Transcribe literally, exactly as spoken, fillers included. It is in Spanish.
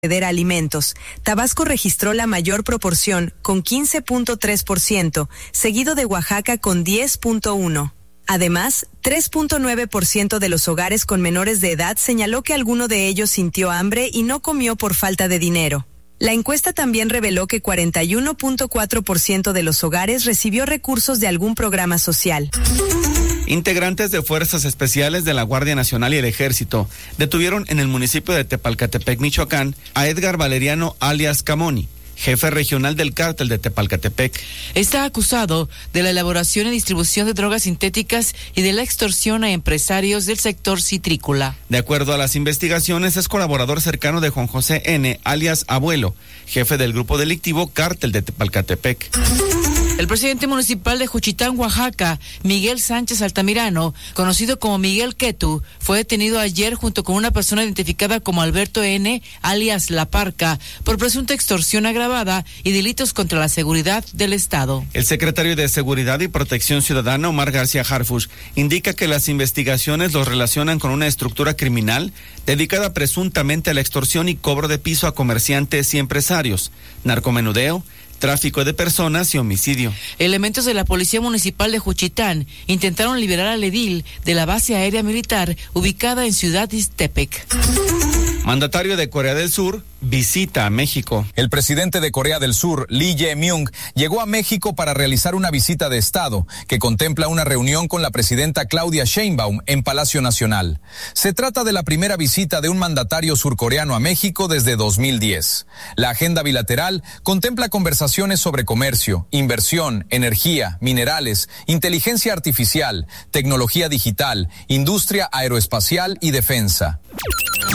acceder a alimentos. Tabasco registró la mayor proporción, con quince punto tres por ciento, seguido de Oaxaca con diez punto uno por ciento. Además, tres punto nueve por ciento de los hogares con menores de edad señaló que alguno de ellos sintió hambre y no comió por falta de dinero. La encuesta también reveló que cuarenta y uno punto cuatro por ciento de los hogares recibió recursos de algún programa social. Integrantes de Fuerzas Especiales de la Guardia Nacional y el Ejército detuvieron en el municipio de Tepalcatepec, Michoacán, a Edgar Valeriano alias Camoni, jefe regional del cártel de Tepalcatepec. Está acusado de la elaboración y distribución de drogas sintéticas y de la extorsión a empresarios del sector citrícola. De acuerdo a las investigaciones, es colaborador cercano de Juan José N., alias Abuelo, jefe del grupo delictivo Cártel de Tepalcatepec. El presidente municipal de Juchitán, Oaxaca, Miguel Sánchez Altamirano, conocido como Miguel Quetu, fue detenido ayer junto con una persona identificada como Alberto N., alias La Parca, por presunta extorsión agravada y delitos contra la seguridad del Estado. El secretario de Seguridad y Protección Ciudadana, Omar García Harfuch, indica que las investigaciones los relacionan con una estructura criminal dedicada presuntamente a la extorsión y cobro de piso a comerciantes y empresarios, narcomenudeo, tráfico de personas y homicidio. Elementos de la Policía Municipal de Juchitán intentaron liberar al edil de la base aérea militar ubicada en Ciudad Ixtepec. Mandatario de Corea del Sur visita a México. El presidente de Corea del Sur, Lee Jae-myung, llegó a México para realizar una visita de Estado que contempla una reunión con la presidenta Claudia Sheinbaum en Palacio Nacional. Se trata de la primera visita de un mandatario surcoreano a México desde dos mil diez. La agenda bilateral contempla conversaciones sobre comercio, inversión, energía, minerales, inteligencia artificial, tecnología digital, industria aeroespacial y defensa.